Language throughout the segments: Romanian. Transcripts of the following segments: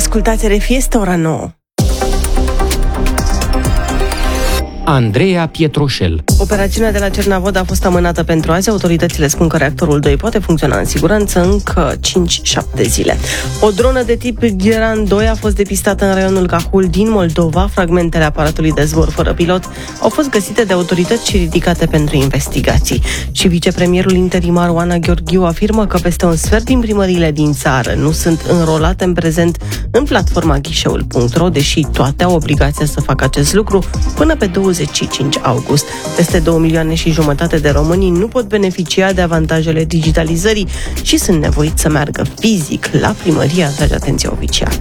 Ascultați RFI, este ora 9. Andreea Pietroșel. Operațiunea de la Cernavod a fost amânată pentru azi. Autoritățile spun că reactorul 2 poate funcționa în siguranță încă 5-7 zile. O dronă de tip Gheran 2 a fost depistată în raionul Cahul din Moldova. Fragmentele aparatului de zbor fără pilot au fost găsite de autorități și ridicate pentru investigații. Și vicepremierul interimar Oana Gheorghiu afirmă că peste un sfert din primăriile din țară nu sunt înrolate în prezent în platforma ghișeul.ro, deși toate au obligația să facă acest lucru până pe 25 august. Peste 2 milioane și jumătate de români nu pot beneficia de avantajele digitalizării și sunt nevoiți să meargă fizic la primărie, atrage atenția oficială.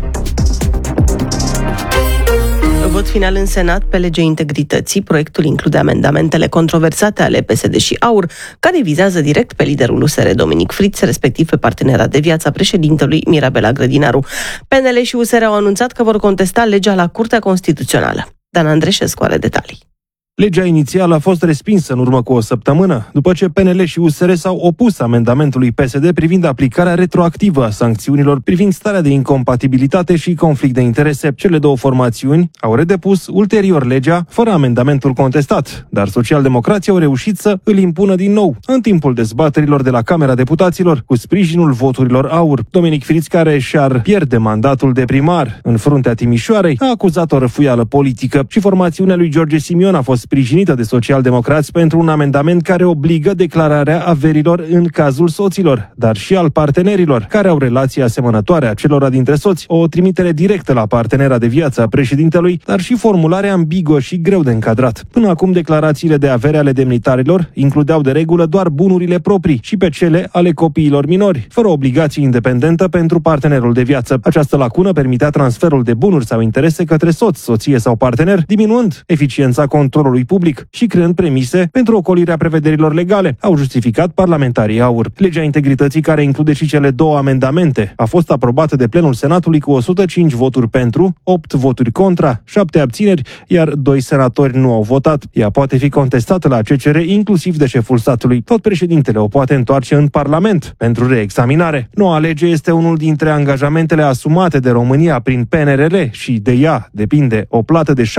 Vot final în Senat pe legea integrității. Proiectul include amendamentele controversate ale PSD și AUR, care vizează direct pe liderul USR Dominic Friț, respectiv pe partenera de viață a președintelui Mirabela Grădinaru. PNL și USR au anunțat că vor contesta legea la Curtea Constituțională. Dan Andreșescu are detalii. Legea inițială a fost respinsă în urmă cu o săptămână, după ce PNL și USR s-au opus amendamentului PSD privind aplicarea retroactivă a sancțiunilor privind starea de incompatibilitate și conflict de interese. Cele două formațiuni au redepus ulterior legea, fără amendamentul contestat, dar socialdemocrații au reușit să îl impună din nou, în timpul dezbaterilor de la Camera Deputaților, cu sprijinul voturilor AUR. Dominic Friț, care și-ar pierde mandatul de primar în fruntea Timișoarei, a acuzat o răfuială politică și formațiunea lui George Simion a fost sprijinită de socialdemocrați pentru un amendament care obligă declararea averilor în cazul soților, dar și al partenerilor, care au relații asemănătoare acelora dintre soți, o trimitere directă la partenera de viață a președintelui, dar și formulare ambiguă și greu de încadrat. Până acum, declarațiile de avere ale demnitarilor includeau de regulă doar bunurile proprii și pe cele ale copiilor minori, fără obligație independentă pentru partenerul de viață. Această lacună permitea transferul de bunuri sau interese către soț, soție sau partener, diminuând eficiența controlului public și creând premise pentru ocolirea prevederilor legale, au justificat parlamentarii AUR. Legea integrității, care include și cele două amendamente, a fost aprobată de plenul Senatului cu 105 voturi pentru, 8 voturi contra, 7 abțineri, iar 2 senatori nu au votat. Ea poate fi contestată la CCR, inclusiv de șeful statului. Tot președintele o poate întoarce în Parlament pentru reexaminare. Noua lege este unul dintre angajamentele asumate de România prin PNRR și de ea depinde o plată de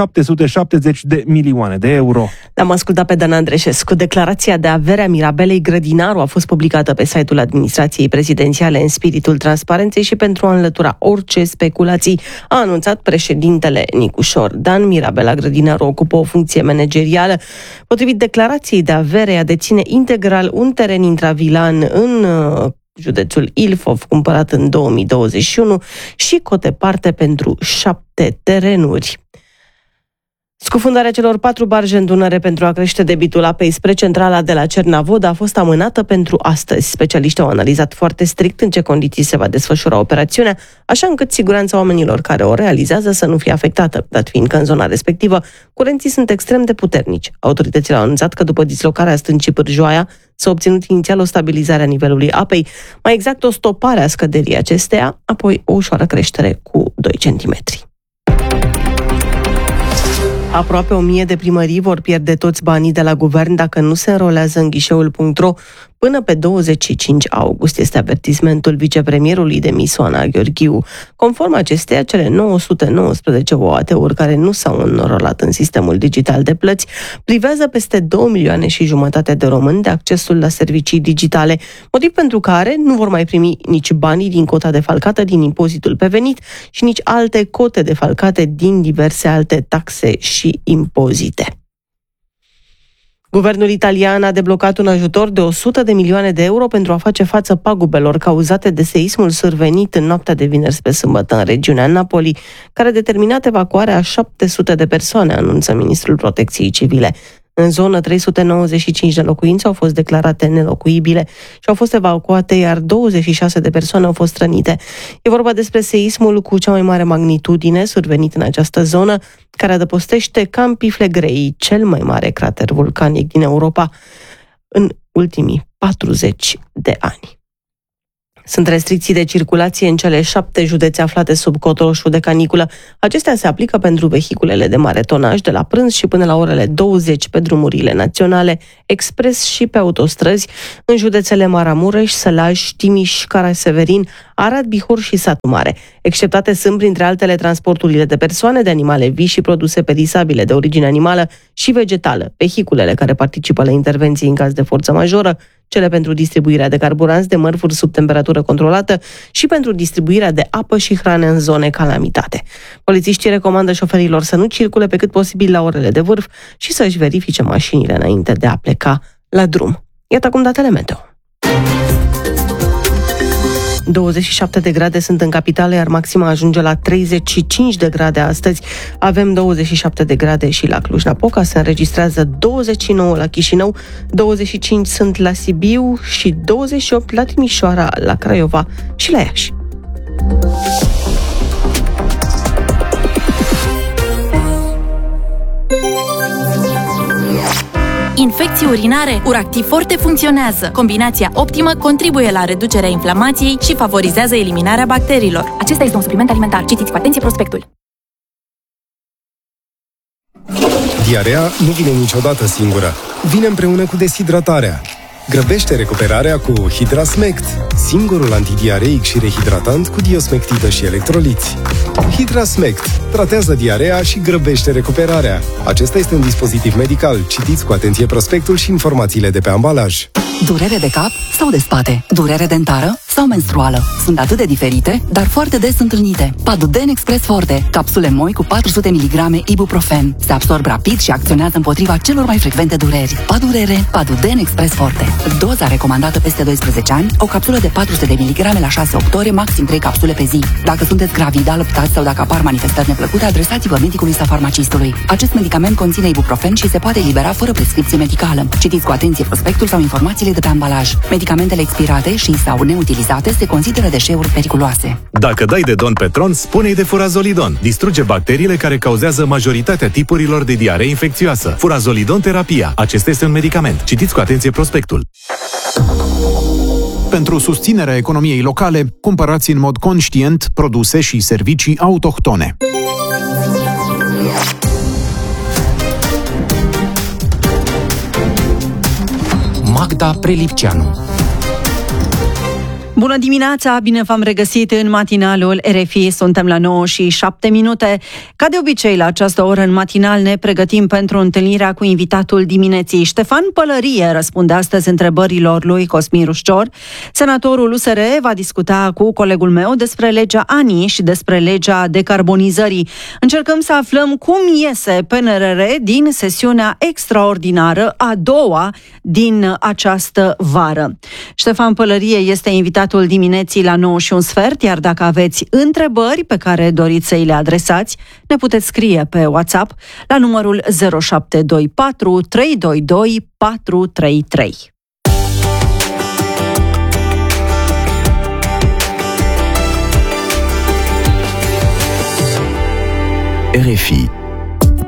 770 de milioane de euro. L-am ascultat pe Dan Andreșescu. Declarația de avere a Mirabelei Grădinaru a fost publicată pe site-ul administrației prezidențiale în spiritul transparenței și pentru a înlătura orice speculații, a anunțat președintele Nicușor Dan. Mirabela Grădinaru ocupă o funcție managerială. Potrivit declarației de avere, ea deține integral un teren intravilan în județul Ilfov, cumpărat în 2021 și cote parte pentru 7 terenuri. Scufundarea celor 4 barje în Dunăre pentru a crește debitul apei spre centrala de la Cernavod a fost amânată pentru astăzi. Specialiștii au analizat foarte strict în ce condiții se va desfășura operațiunea, așa încât siguranța oamenilor care o realizează să nu fie afectată, dat fiind că în zona respectivă curenții sunt extrem de puternici. Autoritățile au anunțat că după dislocarea stâncii Pârjoaia s-a obținut inițial o stabilizare a nivelului apei, mai exact o stopare a scăderii acesteia, apoi o ușoară creștere cu 2 centimetri. Aproape 1000 de primării vor pierde toți banii de la guvern dacă nu se înrolează în ghișeul.ro până pe 25 august, este avertismentul vicepremierului demis Oana Gheorghiu. Conform acesteia, cele 919 OAT-uri care nu s-au înrolat în sistemul digital de plăți privează peste 2 milioane și jumătate de români de accesul la servicii digitale, motiv pentru care nu vor mai primi nici banii din cota defalcată din impozitul pe venit și nici alte cote defalcate din diverse alte taxe și impozite. Guvernul italian a deblocat un ajutor de 100 de milioane de euro pentru a face față pagubelor cauzate de seismul survenit în noaptea de vineri spre sâmbătă în regiunea Napoli, care a determinat evacuarea a 700 de persoane, anunță ministrul Protecției Civile. În zonă, 395 de locuințe au fost declarate nelocuibile și au fost evacuate, iar 26 de persoane au fost rănite. E vorba despre seismul cu cea mai mare magnitudine survenit în această zonă, care adăpostește Campi Flegrei, cel mai mare crater vulcanic din Europa, în ultimii 40 de ani. Sunt restricții de circulație în cele 7 județe aflate sub cod roșu de caniculă. Acestea se aplică pentru vehiculele de mare tonaj de la prânz și până la orele 20 pe drumurile naționale, expres și pe autostrăzi, în județele Maramureș, Sălaj, Timiș, Caraseverin, Arad, Bihor și Satu Mare. Exceptate sunt, printre altele, transporturile de persoane, de animale vii și produse perisabile de origine animală și vegetală, vehiculele care participă la intervenții în caz de forță majoră, cele pentru distribuirea de carburanți, de mărfuri sub temperatură controlată și pentru distribuirea de apă și hrane în zone calamitate. Polițiștii recomandă șoferilor să nu circule pe cât posibil la orele de vârf și să-și verifice mașinile înainte de a pleca la drum. Iată acum datele meteo. 27 de grade sunt în capitală, iar maxima ajunge la 35 de grade astăzi. Avem 27 de grade și la Cluj-Napoca, se înregistrează 29 la Chișinău, 25 sunt la Sibiu și 28 la Timișoara, la Craiova și la Iași. Infecții urinare, Uractiv Forte funcționează. Combinația optimă contribuie la reducerea inflamației și favorizează eliminarea bacteriilor. Acesta este un supliment alimentar. Citiți cu atenție prospectul. Diarea nu vine niciodată singură. Vine împreună cu deshidratarea. Grăbește recuperarea cu Hidrasmect, singurul antidiareic și rehidratant cu diosmectidă și electroliți. Hidrasmect tratează diarea și grăbește recuperarea. Acesta este un dispozitiv medical. Citiți cu atenție prospectul și informațiile de pe ambalaj. Durere de cap sau de spate? Durere dentară sau menstruală? Sunt atât de diferite, dar foarte des întâlnite. Paduden Express Forte, capsule moi cu 400 mg ibuprofen. Se absorb rapid și acționează împotriva celor mai frecvente dureri. Padurere, Paduden Express Forte. Doza recomandată peste 12 ani, o capsulă de 400 de mg la 6-8 ore, maxim 3 capsule pe zi. Dacă sunteți gravid, alăptați sau dacă apar manifestări neplăcute, adresați-vă medicului sau farmacistului. Acest medicament conține ibuprofen și se poate elibera fără prescripție medicală. Citiți cu atenție prospectul sau informațiile de pe ambalaj. Medicamentele expirate și sau neutilizate se consideră deșeuri periculoase. Dacă dai de Don Petron, spune-i de Furazolidon. Distruge bacteriile care cauzează majoritatea tipurilor de diaree infecțioasă. Furazolidon terapia. Acesta este un medicament. Citiți cu atenție prospectul. Pentru susținerea economiei locale, cumpărați în mod conștient produse și servicii autohtone. Magda Prelipceanu. Bună dimineața, bine v-am regăsit în matinalul RFI, suntem la 9:07. Ca de obicei, la această oră în matinal ne pregătim pentru întâlnirea cu invitatul dimineții. Ștefan Pălărie răspunde astăzi întrebărilor lui Cosmin Rușcior. Senatorul USR va discuta cu colegul meu despre legea ANI și despre legea decarbonizării. Încercăm să aflăm cum iese PNRR din sesiunea extraordinară a doua din această vară. Ștefan Pălărie este invitat dimineții la 9:15, iar dacă aveți întrebări pe care doriți să îi le adresați, ne puteți scrie pe WhatsApp la numărul 0724 322 433. RFI